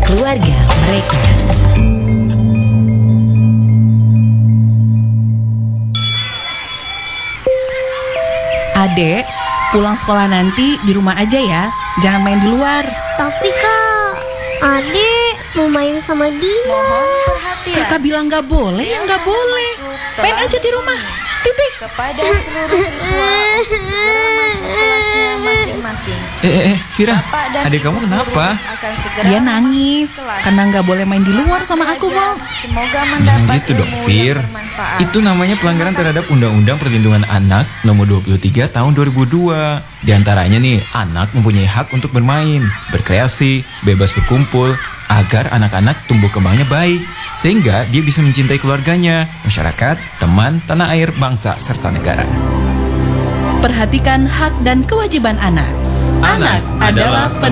keluarga mereka. Adek, pulang sekolah nanti di rumah aja ya, jangan main di luar. Tapi Kak, Adik mau main sama Dina. Mohon perhatian. Kakak bilang gak boleh, ya gak boleh. Main aja di rumah, titik. Kepada seluruh siswa untuk segera masuk kelasnya masing-masing. Vira, Bapak dan adik kamu Ibu kenapa? guru akan segera Dia nangis memasuki kelas. karena gak boleh main di luar sama aku, Belajar, Bang. Semoga Jangan mendapat gitu dong, ilmu Fir. yang bermanfaat. Itu namanya pelanggaran Terima terhadap kasih. Undang-Undang Perlindungan Anak Nomor 23 Tahun 2002. Di antaranya nih, anak mempunyai hak untuk bermain, berkreasi, bebas berkumpul, agar anak-anak tumbuh kembangnya baik, sehingga dia bisa mencintai keluarganya, masyarakat, teman, tanah air, bangsa, serta negara. Perhatikan hak dan kewajiban anak. Anak adalah penerus